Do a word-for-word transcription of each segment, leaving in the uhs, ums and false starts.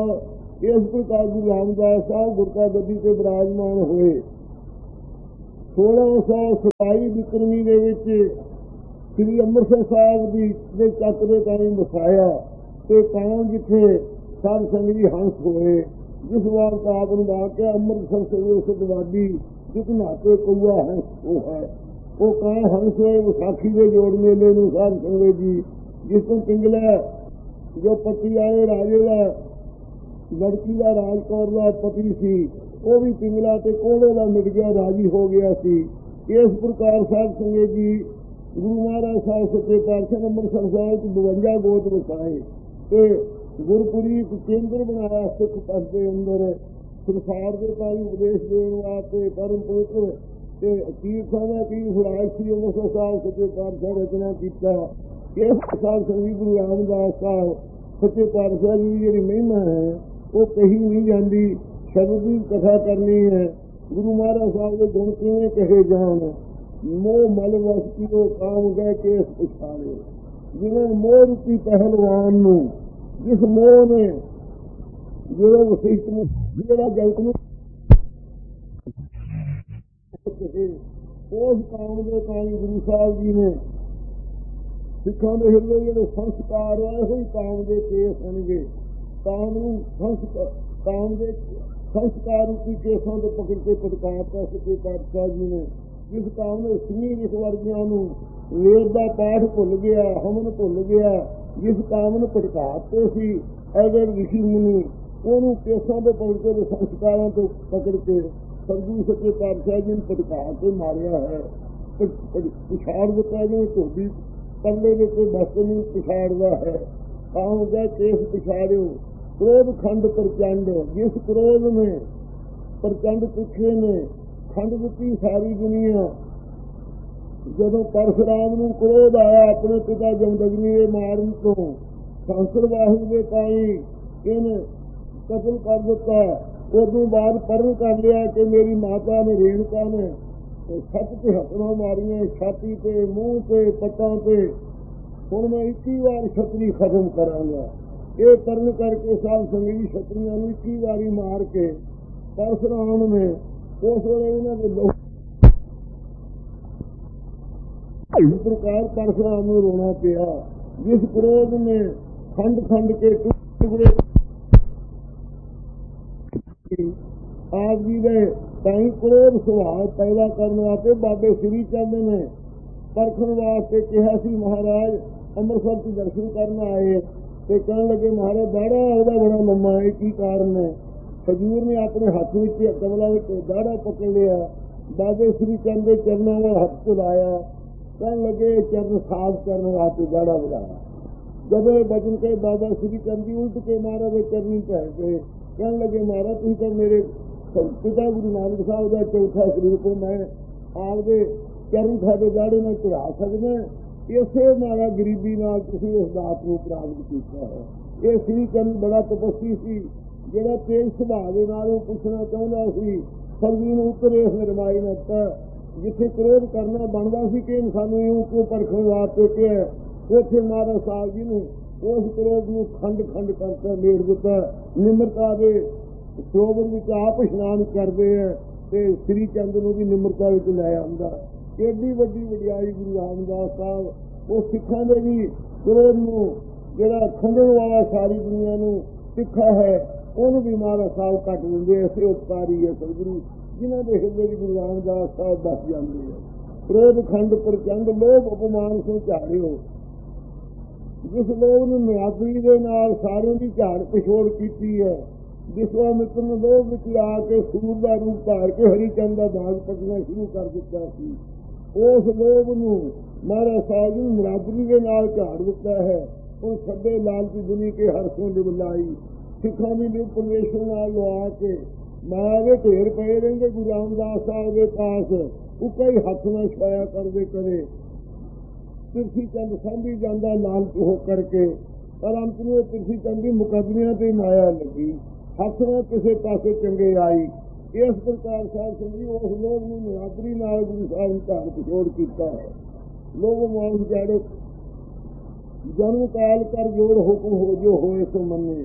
इस प्रकार गुरु रामदास साहब गुरका गद्दी से विराजमान हुए। सोलह सौ सताई विक्रमी दे विच श्री ਅੰਮ੍ਰਿਤਸਰ ਸਾਹਿਬ ਦੀ ਦੇ ਚੱਕ ਦੇ ਤਾਈਂ ਵਸਾਇਆ ਤੇ ਤਾਂ ਜਿੱਥੇ ਸਾਧ ਸੰਗਤ ਜੀ ਹੰਸ ਹੋਏ, ਜਿਸ ਵਾਰ ਆਪ ਨੂੰ ਵਾਕਿਆ ਅੰਮ੍ਰਿਤਸਰ ਸਵੇਰੇ ਸਤਵਾਦੀ ਜਿਸ ਨਾਤੇ ਕौआ हंस ਉਹ है ਉਹ ਕਾਂ ਹੰਸ ਹੋਏ। ਵਿਸਾਖੀ ਦੇ ਜੋੜ ਮੇਲੇ ਨੂੰ ਸਾਧ ਸੰਗਤ ਜੀ ਜਿਸ ਤੋਂ ਪਿੰਗਲਾ ਜੋ ਪਤੀ ਵਾਲੇ ਰਾਜੇ ਦਾ ਲੜਕੀ ਦਾ ਰਾਜ ਕੌਰ ਦਾ ਪਤੀ ਸੀ ਉਹ ਵੀ ਪਿੰਗਲਾ ਤੇ ਕੋਹੜੇ ਦਾ ਮਿਟ ਗਿਆ, ਰਾਜੀ ਹੋ ਗਿਆ ਸੀ। ਇਸ ਪ੍ਰਕਾਰ ਸਾਧ ਸੰਗਤ ਜੀ ਗੁਰੂ ਮਹਾਰਾਜ ਸਾਹਿਬ ਸੱਚੇ ਪਾਤਸ਼ਾਹ ਅੰਮ੍ਰਿਤਸਰ ਸਾਹਿਬ ਚ ਬਵੰਜਾ ਗੋਤ ਵਸਾਏ ਤੇ ਗੁਰਪੁਰੀ ਇੱਕ ਕੇਂਦਰ ਬਣਾਇਆ ਸਿੱਖ ਪੰਥ ਦੇ ਅੰਦਰ। ਸੰਸਾਰ ਦੇ ਭਾਈ ਉਪਦੇਸ਼ ਦੇਣ ਵਾਸਤੇ ਪਰਮ ਪਵਿੱਤਰ ਤੇ ਤੀਰਥਾਂ ਦਾ ਤੀਰਥ ਰਾਜ ਸ੍ਰੀ ਅੰਮ੍ਰਿਤਸਰ ਸਾਹਿਬ ਸੱਚੇ ਪਾਤਸ਼ਾਹ ਰਚਨਾ ਕੀਤਾ। ਇਸ ਸਾਧ ਸੰਗਤ ਗੁਰੂ ਰਾਮਦਾਸ ਸਾਹਿਬ ਸੱਚੇ ਪਾਤਸ਼ਾਹ ਜੀ ਦੀ ਜਿਹੜੀ ਮਹਿਮਾ ਹੈ ਉਹ ਕਹੀ ਨਹੀਂ ਜਾਂਦੀ। ਸ਼ਬਦ ਦੀ ਕਥਾ ਕਰਨੀ ਹੈ। ਗੁਰੂ ਮਹਾਰਾਜ ਸਾਹਿਬ ਦੇ ਗੁਣ ਕਿਵੇਂ ਕਹੇ ਜਾਣ। ਮੋਹ ਮਲ ਵਸ ਕੀਓ ਕਾਮ ਗਏ ਕੇਸ ਪਛਾੜੇ, ਜਿਵੇਂ ਮੋਹ ਰੂਪੀ ਪਹਿਲਵਾਨ ਨੂੰ ਜਿਸ ਮੋਹ ਨੇ ਜਿਹੜਾ ਵਸਿਸ਼ਟ ਨੂੰ ਜਿਹੜਾ ਜਗਤ ਨੂੰ ਉਸ ਕਾਮ ਦੇ ਕਾਰਨ ਗੁਰੂ ਸਾਹਿਬ ਜੀ ਨੇ ਸਿੱਖਾਂ ਦੇ ਹਿਰਦੇ ਜਿਹੜੇ ਸੰਸਕਾਰ ਆਏ ਹੋਏ ਕਾਮ ਦੇ ਕੇਸ ਹੋਣਗੇ। ਕਾਮ ਨੂੰ ਸੰਸਕਾਰ ਕਾਮ ਦੇ ਸੰਸਕਾਰ ਰੂਪੀ ਕੇਸਾਂ ਤੋਂ ਪਕੜ ਕੇ ਪਟਕਾਰਤਾ ਸੱਚੇ ਪਾਤਸ਼ਾਹ ਜੀ ਨੇ। ਜਿਸ ਕਾਮ ਨੇ ਸਿੰਘ ਲਿਖ ਵਰਗਿਆਂ ਨੂੰ ਵੇਦ ਦਾ ਪਾਠ ਭੁੱਲ ਗਿਆ, ਹਮਨ ਭੁੱਲ ਗਿਆ, ਜਿਸ ਕਾਮ ਨੂੰ ਪਟਕਾਰਤੇ ਸੀ ਐਡੇ ਰਿਸ਼ੀ ਮੁਨੀ ਉਹਨੂੰ ਕੇਸਾਂ ਤੋਂ ਪਕੜ ਕੇ ਸੰਸਕਾਰਾਂ ਤੋਂ ਪਕੜ ਕੇ ਸਤਿਗੁਰੂ ਸੱਚੇ ਪਾਤਸ਼ਾਹ ਜੀ ਨੂੰ ਪਟਕਾਰ ਕੇ ਮਾਰਿਆ ਹੈ। ਪਿਛਾੜ ਦਿੱਤਾ ਜਿਵੇਂ ਧੋਬੀ ਪੱਲੇ ਦੇ ਕੋਈ ਬਸਤ ਨੂੰ ਪਿਛਾੜਦਾ ਹੈ। ਕਾਮ ਗਏ ਕੇਸ ਪਿਛਾੜਿਓ ਕ੍ਰੋਧ ਖੰਡ ਪ੍ਰਚੰਡ, ਜਿਸ ਕ੍ਰੋਧ ਨੇ ਪ੍ਰਚੰਡ ਪੁੱਛੇ ਨੇ ਖੰਡ ਦਿੱਤੀ ਸਾਰੀ ਦੁਨੀਆ। ਜਦੋਂ ਪਰਸ਼ੁਰਾਮ ਨੂੰ ਕ੍ਰੋਧ ਆਇਆ ਆਪਣੇ ਪਿਤਾ ਜਮਦਗਨੀ ਦੇ ਮਾਰਨ ਤੋਂ, ਸੰਸਰ ਵਾਹੂ ਦੇ ਤਾਈ ਇਹਨੇ ਕਤਲ ਕਰ ਦਿੱਤਾ। ਉਦੋਂ ਬਾਅਦ ਪਰਨ ਕਰ ਲਿਆ ਕਿ ਮੇਰੀ ਮਾਤਾ ਨੇ ਰੇਣਕਾ ਨੇ ਸੱਤ ਤੇ ਹੱਥਾਂ ਮਾਰੀਆਂ, ਛਾਤੀ ਤੇ, ਮੂੰਹ ਤੇ, ਪੱਟਾਂ ਤੇ। ਹੁਣ ਮੈਂ ਇੱਕੀ ਵਾਰ ਛਤਰੀ ਖਤਮ ਕਰਾਂਗਾ। ਇਹ ਪਰਨ ਕਰਕੇ ਸਾਧ ਸੰਗਤ ਛਤਰੀਆਂ ਨੂੰ ਇੱਕੀ ਵਾਰੀ ਮਾਰ ਕੇ ਪਰਸ਼ੁਰਾਮ ਨੇ ਉਸ ਵੇਲੇ ਇਹਨਾਂ ਦੇ ਲੋਕ ਇਸ ਪ੍ਰਕਾਰ ਪਰਸ਼ੁਰਾਮ ਨੂੰ ਰੋਣਾ ਪਿਆ। ਜਿਸ ਕ੍ਰੋਧ ਨੇ ਖੰਡ ਖੰਡ ਕੇ ਟੁਕੜੇ ਆਪ ਜੀ ਦੇ ਤਾਈ ਕ੍ਰੋਧ ਸੁਭਾਅ ਪੈਦਾ ਕਰਨ ਵਾਸਤੇ ਬਾਬੇ ਸ੍ਰੀ ਚੰਦ ਨੇ ਪਰਖਣ ਵਾਸਤੇ ਕਿਹਾ ਸੀ ਮਹਾਰਾਜ ਅੰਮ੍ਰਿਤਸਰ ਤੋਂ ਦਰਸ਼ਨ ਕਰਨ ਆਏ ਤੇ ਕਹਿਣ ਲੱਗੇ ਮਹਾਰਾਜ ਦਾੜਾ ਉਹਦਾ ਬੜਾ ਲੰਮਾ ਹੈ, ਕੀ ਕਾਰਨ ਹੈ? ਹਜ਼ੂਰ ਨੇ ਆਪਣੇ ਹੱਥ ਵਿੱਚ ਕਮਲਾ ਵਿੱਚ ਦਾੜਾ ਪਕੜ ਲਿਆ, ਬਾਬੇ ਸ੍ਰੀ ਚੰਦ ਦੇ ਚਰਨਾਂ ਨਾਲ ਹੱਥ ਚਲਾਇਆ, ਕਹਿਣ ਲੱਗੇ ਚਰਨ ਸਾਫ਼ ਕਰਨ ਵਾਸਤੇ ਦਾੜਾ ਵਧਾਇਆ। ਜਦੋਂ ਇਹ ਬਚਨ ਕੇ ਬਾਬਾ ਸ੍ਰੀ ਚੰਦ ਜੀ ਉਲਟ ਕੇ ਮਹਾਰਾਜ ਦੇ ਚਰਨੀ ਪੈ ਗਏ, ਕਹਿਣ ਲੱਗੇ ਮਹਾਰਾਜ ਤੁਸੀਂ ਤਾਂ ਮੇਰੇ ਪਿਤਾ ਗੁਰੂ ਨਾਨਕ ਸਾਹਿਬ ਦਾ ਚੌਥਾ ਸਰੂਪ ਹੋ, ਮੈਂ ਆਪਦੇ ਚਰਨ ਸਾਡੇ ਦਾੜੇ ਨਾਲ ਚੜਾ ਸਕਦਾ। ਇਸੇ ਨਾਲ ਗਰੀਬੀ ਨਾਲ ਤੁਸੀਂ ਇਸ ਦਾਤ ਨੂੰ ਪ੍ਰਾਪਤ ਕੀਤਾ ਹੈ। ਇਹ ਸ੍ਰੀ ਚੰਦ ਬੜਾ ਤਪੱਸੀ ਸੀ, ਜਿਹੜਾ ਤੇਜ ਸੁਭਾਅ ਦੇ ਨਾਲ ਉਹ ਪੁੱਛਣਾ ਚਾਹੁੰਦਾ ਸੀ ਸਰਦੀ ਨੂੰ ਉੱਤਰੇ ਨਿਰਮਾਈ ਨਤਾ ਜਿੱਥੇ ਕ੍ਰੋਧ ਕਰਨਾ ਬਣਦਾ ਸੀ ਕਿ ਸਾਨੂੰ ਇਉਂ ਕਿਉਂ ਪਰਖਣ ਵਾਸਤੇ ਕਿਹਾ, ਉੱਥੇ ਮਹਾਰਾਜ ਸਾਹਿਬ ਜੀ ਨੂੰ ਉਸ ਕ੍ਰੋਧ ਨੂੰ ਖੰਡ ਖੰਡ ਕਰਕੇ ਮੇੜ ਦਿੱਤਾ। ਨਿਮਰਤਾ ਦੇ ਸਰੋਵਰ ਵਿੱਚ ਆਪ ਇਸ਼ਨਾਨ ਕਰਦੇ ਹੈ ਤੇ ਸ੍ਰੀ ਚੰਦ ਨੂੰ ਵੀ ਨਿਮਰਤਾ ਵਿੱਚ ਲੈ ਆਉਂਦਾ। ਏਡੀ ਵੱਡੀ ਵਡਿਆਈ ਗੁਰੂ ਰਾਮਦਾਸ ਸਾਹਿਬ ਉਹ ਸਿੱਖਾਂ ਦੇ ਵੀ ਕ੍ਰੋਧ ਨੂੰ ਜਿਹੜਾ ਖੰਡਣ ਵਾਲਾ ਸਾਰੀ ਦੁਨੀਆ ਨੂੰ ਸਿੱਖਾ ਹੈ ਉਹਨੂੰ ਵੀ ਮਹਾਰਾਜ ਸਾਹਿਬ ਕੱਟ ਦਿੰਦੇ। ਐਸੇ ਉਪਕਾਰੀ ਹੈ ਸਤਿਗੁਰੂ ਜਿਨ੍ਹਾਂ ਦੇ ਹਿਰਦੇ ਵਿੱਚ ਗੁਰੂ ਰਾਮਦਾਸ ਸਾਹਿਬ ਬਸ ਜਾਂਦੇ ਹੈ। ਕ੍ਰੋਧ ਖੰਡ ਪ੍ਰਚੰਡ ਲੋਭ ਅਪਮਾਨ ਸੋ ਝਾੜਿਓ, ਜਿਸ ਲੋਭ ਨੂੰ ਨਿਆਦਰੀ ਦੇ ਨਾਲ ਸਾਰਿਆਂ ਦੀ ਝਾੜ ਪਿਛੋੜ ਕੀਤੀ ਹੈ। ਵਿਸ਼ਵਾਮਿਤਰ ਨੂੰ ਲੋਭ ਵਿੱਚ ਆ ਕੇ ਸੂਰ ਦਾ ਰੂਪ ਧਾਰ ਕੇ ਹਰੀਚੰਦ ਦਾ ਬਾਗ ਪੱਟਣਾ ਸ਼ੁਰੂ ਕਰ ਦਿੱਤਾ ਸੀ। ਉਸ ਲੋਭ ਨੂੰ ਮਹਾਰਾਜ ਸਾਹਿਬ ਜੀ ਨਿਰਾਦਰੀ ਦੇ ਨਾਲ ਝਾੜ ਦਿੱਤਾ ਹੈ। ਉਹ ਸੱਦੇ ਲਾਲਚੀ ਦੁਨੀ ਕੇ ਹਰਸੋਂ ਲਿਵਲਾਈ, ਸਿੱਖਾਂ ਦੀ ਲਿਵ ਪਰਮੇਸ਼ਰ ਨਾਲ ਲਵਾ ਕੇ ਮਾਇਆ ਦੇ ਢੇਰ ਪਏ ਰਹਿੰਦੇ ਗੁਰੂ ਰਾਮਦਾਸ ਸਾਹਿਬ ਦੇ ਪਾਸ। ਉਹ ਕਈ ਹੱਥ ਨਾਲ ਛਾਇਆ ਕਰਦੇ ਕਰੇ ਪਿਰਥੀ ਚੰਦ ਸਾਂਭੀ ਜਾਂਦਾ ਲਾਲਚ ਹੋ ਕਰਕੇ, ਪਰ ਅੰਤ ਨੂੰ ਪਿਰਥੀ ਚੰਦ ਦੀ ਮੁਕੱਦਮਿਆਂ ਤੇ ਮਾਇਆ ਲੱਗੀ, ਹੱਥ ਨਾਲ ਕਿਸੇ ਪਾਸੇ ਚੰਗੇ ਆਈ। ਇਸ ਪ੍ਰਕਾਰ ਸਾਹਿਬ ਸੰਗੀ ਉਸ ਲੋਭ ਨੂੰ ਨਿਰਾਦਰੀ ਨਾਲ ਗੁਰੂ ਸਾਹਿਬ ਨੇ ਧਾਰ ਪਿਛੋੜ ਕੀਤਾ ਹੈ। ਲੋਭ ਮਾਨ ਜਾੜੋ ਜਨਮ ਕਾਲ ਕਰ ਜੋੜ ਹੁਕਮ ਹੋ ਜੋ ਹੋਏ ਸੋ ਮੰਨੇ,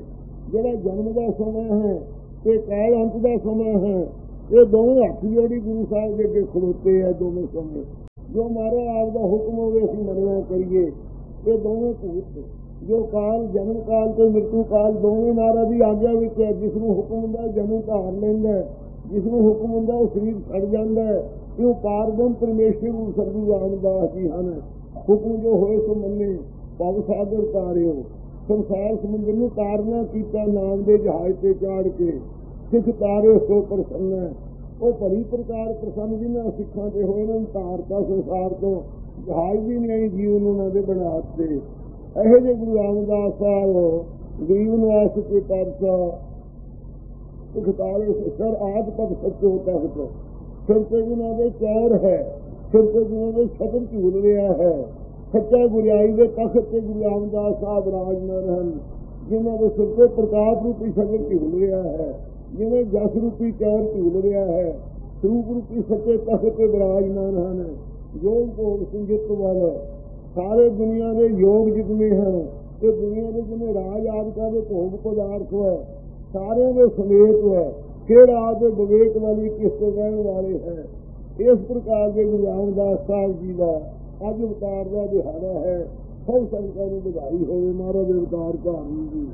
ਜਿਹੜਾ ਜਨਮ ਦਾ ਸਮਾਂ ਹੈ ਤੇ ਕਾਲ ਅੰਤ ਦਾ ਸਮਾਂ ਹੈ, ਇਹ ਦੋਵੇਂ ਹੱਥ ਜੋੜੀ ਗੁਰੂ ਸਾਹਿਬ ਦੇ ਅੱਗੇ ਖਲੋਤੇ ਹੈ। ਦੋਵੇਂ ਸਮੇਂ ਜੋ ਮਹਾਰਾਜ ਆਪ ਦਾ ਹੁਕਮ ਹੋਵੇ ਅਸੀਂ ਮੰਨਿਆ ਕਰੀਏ। ਇਹ ਦੋਵੇਂ ਭੂਤ ਜੋ ਕਾਲ ਜਨਮ ਕਾਲ ਤੇ ਮ੍ਰਿਤੂ ਕਾਲ ਦੋਵੇਂ ਮਹਾਰਾਜ ਦੀ ਆਗਿਆ ਵਿੱਚ ਹੈ। ਜਿਸ ਨੂੰ ਹੁਕਮ ਹੁੰਦਾ ਜਨਮ ਧਾਰ ਲੈਂਦਾ, ਜਿਸ ਨੂੰ ਹੁਕਮ ਹੁੰਦਾ ਉਹ ਸਰੀਰ ਛੱਡ ਜਾਂਦਾ। ਕਿਉਂ ਪਾਰਬ੍ਰਹਮ ਪਰਮੇਸ਼ਰ ਨੂੰ ਸਤਿਗੁਰੂ ਰਾਮਦਾਸ ਜੀ ਹਨ। ਹੁਕਮ ਜੋ ਹੋਏ ਸੋ ਮੰਨੇ, ਭਵ ਸਾਗਰ ਤਾਰਿਓ। ਸੰਸਾਰ ਸਮੁੰਦਰ ਨੂੰ ਤਾਰਨਾ ਕੀਤਾ ਨਾਮ ਦੇ ਜਹਾਜ਼ ਤੇ ਚਾੜ ਕੇ, ਸਿੱਖ ਤਾਰੇ ਸੋ ਪ੍ਰਸੰਨ। ਉਹ ਭਲੀ ਪ੍ਰਕਾਰ ਪ੍ਰਸੰਨ ਜਿਹਨਾਂ ਸਿੱਖਾਂ ਤੇ ਹੋਏ ਨੇ, ਤਾਰਤਾ ਸੰਸਾਰ ਤੋਂ ਜਹਾਜ਼ ਵੀ ਨਹੀਂ ਆਈ ਜੀਵਨ ਉਹਨਾਂ ਦੇ ਬਣਾ ਦਿੱਤੇ। ਇਹੋ ਜਿਹੇ ਗੁਰੂ ਰਾਮਦਾਸ ਸਾਹਿਬ ਗਰੀਬ ਨਿਵਾਸ ਕੇ ਪਾਤਸ਼ਾਹ ਸਿੱਖ ਤਾਰੇ ਸਰ ਆਦ ਪਦ ਸੱਚੋ ਤਖਤ, ਸਿਰ ਤੇ ਜਿਹਨਾਂ ਦੇ ਚੌਰ ਹੈ, ਸਿਰ ਤੇ ਜਿਹਨਾਂ ਦੇ ਛਤਰ ਝੂਲ ਰਿਹਾ ਹੈ। ਸੱਚਾ ਗੁਰਿਆਈ ਦੇ ਤਖਤ ਤੇ ਗੁਰੂ ਰਾਮਦਾਸ ਸਾਹਿਬ ਰਾਜਮਾਨ ਹਨ, ਜਿਨ੍ਹਾਂ ਦੇ ਸਿਰ ਤੇ ਪ੍ਰਕਾਸ਼ ਰੂਪੀ ਛਤਰ ਝੂਲ ਰਿਹਾ ਹੈ, ਜਿਵੇਂ ਜਸ ਰੂਪੀ ਚੌਰ ਝੂਲ ਰਿਹਾ ਹੈ। ਸਰੂਪ ਰੂਪੀ ਸੱਚੇ ਤਖਤ ਤੇ ਵਿਰਾਜਮਾਨ ਹਨ। ਯੋਗ ਭੋਗ ਸੰਗਿਤ ਵੱਲ ਸਾਰੇ ਦੁਨੀਆ ਦੇ ਯੋਗ ਜਿਤਨੇ ਹਨ, ਇਹ ਦੁਨੀਆ ਦੇ ਜਿੰਨੇ ਰਾਜ ਆਦਿਕਾਂ ਦੇ ਭੋਗ ਪਦਾਰਥ ਹੈ, ਸਾਰਿਆਂ ਦੇ ਸਮੇਤ ਹੈ। ਕਿਹੜਾ ਆਦਿ ਵਿਵੇਕ ਵਾਲੀ ਕਿਸ ਤੋਂ ਰਹਿਣ ਵਾਲੇ ਹੈ। ਇਸ ਪ੍ਰਕਾਰ ਦੇ ਗੁਰੂ ਰਾਮਦਾਸ ਸਾਹਿਬ ਜੀ ਦਾ ਅੱਜ ਅਵਤਾਰ ਦਾ ਦਿਹਾੜਾ ਹੈ। ਸਭ ਸੰਗਤਾਂ ਨੂੰ ਵਧਾਈ ਹੋਵੇ ਮਹਾਰਾਜ ਦੇ ਅਵਤਾਰ ਕਹਾਣੀ ਦੀ।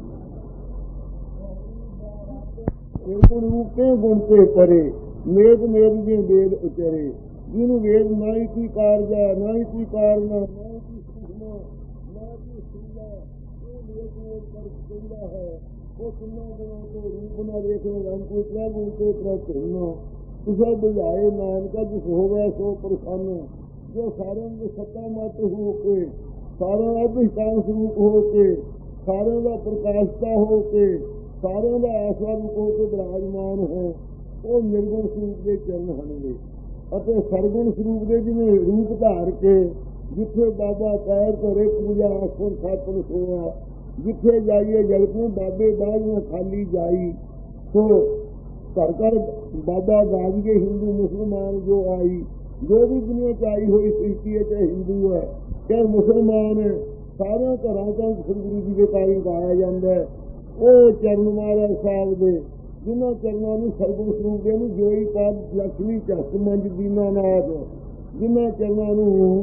ਰੂਪੇ ਗੁਣ ਤੇ ਪਰੇ ਮੇਦ ਮੇਦ ਦੇ ਵੇਦ ਉਚਰੇ, ਜਿਹਨੂੰ ਵੇਦ ਨਾ ਹੀ ਕੀ ਕਾਰਜਾ ਨਾ ਹੀ ਕੀ ਕਾਰਨਾ ਨਾ ਹੀ ਕੀ ਸੁਖਨਾ ਨਾ ਕੀ ਸੁਣਨਾ, ਉਹ ਮੇਦ ਮੇਦ ਕਰ ਕਹਿੰਦਾ ਹੈ। ਉਹ ਕਿੰਨਾ ਗੁਣਾਂ ਤੋਂ ਰੂਪ ਨਾ ਵੇਖੋ ਰੰਗ ਕੋਈ ਤ੍ਰੈ ਗੁਣ ਤੇ ਪ੍ਰਤਿਨਾ, ਕਿਸੇ ਬੁਝਾਏ ਨਾਨਕਾ ਜਿਸ ਹੋਵੇ ਸੋ ਪ੍ਰਸੰਨ। ਜੋ ਸਾਰਿਆਂ ਦੇ ਸੱਤਾ ਮਤ ਹੋ ਕੇ, ਸਾਰਿਆਂ ਦਾ ਅਧਿਸ਼ਠਾਨ ਸਰੂਪ ਹੋ ਕੇ, ਸਾਰਿਆਂ ਦਾ ਪ੍ਰਕਾਸ਼ਤਾ ਹੋ ਕੇ, ਸਾਰਿਆਂ ਦਾ ਆਸਰਾ ਰੂਪ ਹੋ ਕੇ ਵਿਰਾਜਮਾਨ ਹੈ, ਉਹ ਨਿਰਗੁਣ ਸਰੂਪ ਦੇ ਚਰਨ ਹਨਗੇ। ਅਤੇ ਸਰਗੁਣ ਸਰੂਪ ਦੇ ਜਿਵੇਂ ਰੂਪ ਧਾਰ ਕੇ, ਜਿੱਥੇ ਬਾਬਾ ਪੈਰ ਧਰੇ ਪੂਜਾ ਆਸਣ ਸਾਪਨ ਸੋਆ, ਜਿੱਥੇ ਜਾਈਏ ਜਗਤ ਨੂੰ ਬਾਬੇ ਬਾਝੀਆਂ ਖਾਲੀ ਜਾਈ। ਸੋ ਘਰ ਘਰ ਬਾਬਾ ਗਾਜੀਏ ਹਿੰਦੂ ਮੁਸਲਮਾਨ ਜੋ ਆਈ, ਜੋ ਵੀ ਦੁਨੀਆ ਚ ਆਈ ਹੋਈ ਸ੍ਰਿਸ਼ਟੀ ਹੈ, ਚਾਹੇ ਹਿੰਦੂ ਹੈ ਚਾਹੇ ਮੁਸਲਮਾਨ ਹੈ, ਸਾਰਿਆਂ ਘਰਾਂ ਤੋਂ ਸਤਿਗੁਰੂ ਜੀ ਦੇ ਕਾਰਨ ਗਾਇਆ ਜਾਂਦਾ ਹੈ। ਉਹ ਚਰਨ ਮਹਾਰਾਜ ਸਾਹਿਬ ਦੇ ਜਿਨ੍ਹਾਂ ਚਰਨਾਂ ਨੂੰ ਸਰਗੁਣ ਸਰੂਪ ਦੇ ਨੂੰ ਜੋਈ ਪਾਦ ਲక్ష్ਮੀ ਝੱਸ ਮੰਜ ਦੀਨਾਨਾਥ, ਜਿਨ੍ਹਾਂ ਚਰਨਾਂ ਨੂੰ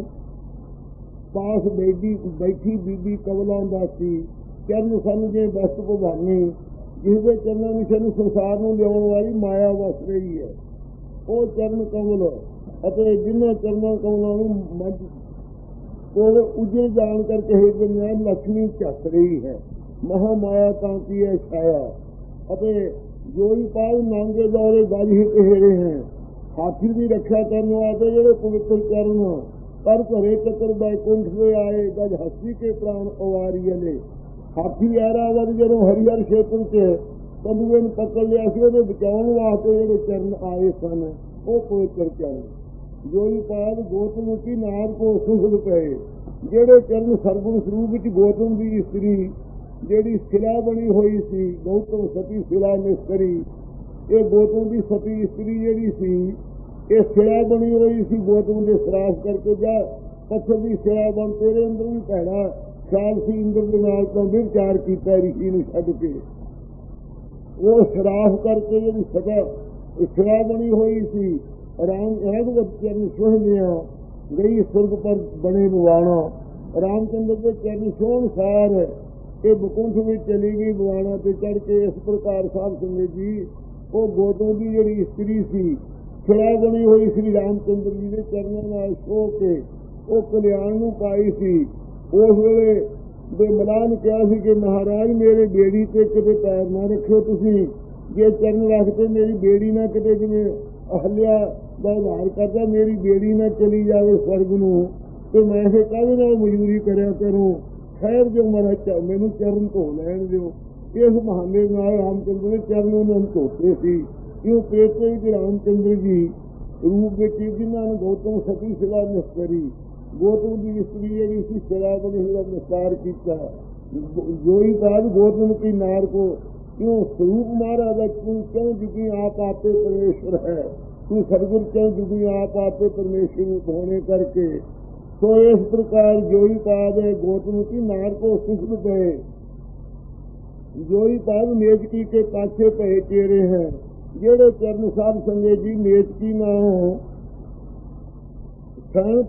ਪਾਸ ਬੈਠੀ ਬੈਠੀ ਬੀਬੀ ਕਮਲਾਂ ਦਾਸੀ ਚਰਨ ਸਨ ਜੇ ਬਸਤ ਭਵਾਨੀ, ਜਿਹਦੇ ਚਰਨਾਂ ਵਿੱਚ ਸਾਨੂੰ ਸੰਸਾਰ ਨੂੰ ਲਿਆਉਣ ਵਾਲੀ ਮਾਇਆ ਵਸ ਰਹੀ ਹੈ। ਉਹ ਚਰਨ ਕਮਲ ਅਤੇ ਜਿਨ੍ਹਾਂ ਚਰਨਾਂ ਕਮਲਾਂ ਨੂੰ ਮੰਜ ਕੋਲ ਉਜੇ ਜਾਣ ਕਰਕੇ ਹਿਰਦੇ ਨਾਲ ਲక్ష్ਮੀ ਝੱਸ ਰਹੀ ਹੈ। ਮਹਾਮਾਇਆ ਕਾਂਤੀ ਹੈ ਛਾਇਆ, ਅਤੇ ਜੋਈ ਪਾਲ ਨਾਂਗੇ ਦੌਰੇ ਗਜ ਹੀ ਕਹੇਰੇ ਹੈ। ਹਾਥੀ ਦੀ ਰੱਖਿਆ ਕਰਨ ਵਾਸਤੇ ਜਿਹੜੇ ਪਵਿੱਤਰ ਚਰਨ ਪਰ ਘਰੇ ਚੱਕਰ ਬੈਕੁੰਠ ਦੇ ਆਏ, ਗਜ ਹੱਸੀ ਕੇ ਪ੍ਰਾਣ ਉਵਾਰੀਏ ਨੇ। ਹਾਥੀ ਐਰਾਵਤ ਜਦੋਂ ਹਰੀਹਰ ਖੇਤਰ ਚ ਕਦੂਏ ਨੂੰ ਪਕੜ ਲਿਆ ਸੀ, ਉਹਦੇ ਬਚਾਉਣ ਵਾਸਤੇ ਜਿਹੜੇ ਚਰਨ ਆਏ ਸਨ ਉਹ ਪਵਿੱਤਰ ਚਰਨ। ਜੋਈ ਪਾਲ ਗੌਤਮ ਕੀ ਨਾਰ ਕੋ ਸੁਖਦ ਪਏ, ਜਿਹੜੇ ਚਰਨ ਸਰਗੁਣ ਸਰੂਪ ਵਿੱਚ ਗੌਤਮ ਦੀ ਇਸਤਰੀ ਜਿਹੜੀ ਸਿਲਾ ਬਣੀ ਹੋਈ ਸੀ, ਗੌਤਮ ਸਤੀ ਸਿਲਾ ਮਿਸਤਰੀ, ਇਹ ਗੌਤਮ ਦੀ ਸਤੀ ਇਸਤਰੀ ਜਿਹੜੀ ਸੀ ਇਹ ਸਿਲਾ ਬਣੀ ਹੋਈ ਸੀ। ਗੌਤਮ ਦੇ ਸਰਾਫ ਕਰਕੇ ਜਾ ਪੱਥਰ ਦੀ ਸਿਲਾ ਬਣ, ਤੇਰੇ ਅੰਦਰ ਵੀ ਭੈੜਾ ਖਿਆਲ ਸੀ, ਇੰਦਰ ਦੇ ਨਾਲ ਤਾਂ ਵਿਚਾਰ ਕੀਤਾ ਰਿਸ਼ੀ ਨੂੰ ਛੱਡ ਕੇ। ਉਹ ਸਰਾਫ ਕਰਕੇ ਜਿਹੜੀ ਸਦਾ ਸਿਲਾ ਬਣੀ ਹੋਈ ਸੀ, ਰਾਮ ਰਘੁਵਤ ਚਰਨ ਸੋਹਣਿਆ ਗਈ ਸੁਰਗ ਪਰ ਬਣੇ ਬਵਾਣਾ। ਰਾਮਚੰਦਰ ਦੇ ਚਰਨ ਸੋਹਣ ਸਾਰ ਇਹ ਬਕੁੰਠ ਵਿੱਚ ਚਲੀ ਗਈ ਬਵਾਣਾ ਤੇ ਚੜ੍ਹ ਕੇ। ਇਸ ਪ੍ਰਕਾਰ ਸਾਹਿਬ ਸੰਗਤ ਜੀ ਉਹ ਗੌਤਮ ਦੀ ਜਿਹੜੀ ਇਸਤਰੀ ਸੀ, ਸਿਲਾ ਬਣੀ ਹੋਈ ਸ੍ਰੀ ਰਾਮਚੰਦਰ ਜੀ ਦੇ ਚਰਨਾਂ ਨਾਲ ਛੋਹ ਕੇ ਉਹ ਕਲਿਆਣ ਨੂੰ ਪਾਈ ਸੀ। ਉਸ ਵੇਲੇ ਦੇ ਮਲਾਹ ਨੇ ਕਿਹਾ ਸੀ ਕਿ ਮਹਾਰਾਜ ਮੇਰੇ ਬੇੜੀ ਤੇ ਕਿਤੇ ਪੈਰ ਨਾ ਰੱਖਿਓ, ਤੁਸੀਂ ਜੇ ਚਰਨ ਰੱਖਦੇ ਮੇਰੀ ਬੇੜੀ ਨਾ ਕਿਤੇ ਜਿਵੇਂ ਅਹਲਿਆ ਦਾ ਉਧਾਰ ਕਰਦਾ ਮੇਰੀ ਬੇੜੀ ਨਾ ਚਲੀ ਜਾਵੇ ਸਵਰਗ ਨੂੰ, ਤੇ ਮੈਂ ਫਿਰ ਕਾਹਦੇ ਨਾਲ ਮਜ਼ਦੂਰੀ ਕਰਿਆ ਕਰੂੰ। ਖੈਰ ਜੋ ਮਹਾਰਾਜ ਮੈਨੂੰ ਚਰਨ ਧੋ ਲੈਣ ਦਿਓ। ਇਸ ਬਹਾਨੇ ਨਾਲ ਰਾਮਚੰਦਰ ਦੇ ਚਰਨ ਉਹਨਾਂ ਨੂੰ ਧੋਤੇ ਸੀ। ਕਿਉਂ ਪੇਤੇ ਵਿੱਚ ਰਾਮਚੰਦਰ ਜੀ ਰੂਪ ਵਿੱਚ ਜਿਨ੍ਹਾਂ ਨੂੰ ਗੌਤਮ ਸਤੀ ਸਿਲਾ ਨਿਸਤਰੀ, ਗੌਤਮ ਦੀ ਇਸਤਰੀ ਜਿਹੜੀ ਸੀ ਸਿਲਾ ਬਣੀ ਹੋਈ ਦਾ ਨਿਸਤਾਰ ਕੀਤਾ। ਜੋਈ ਬਾਦ ਗੌਤਮ ਕੀ ਨਾਰ ਕੋ क्यों स्वरूप महाराज तू क्यों जुगी आप आते परमेश्वर है, तू सदगुर क्यों जुगी आप आते परमेश्वर होने करके। तो इस प्रकार जोई पाद है गौतम की नार को सुख गए। जोई पाग नेजकी के पाछे पए चेरे हैं, जेड़े चरण साध संगे जी नेजकी ना हो।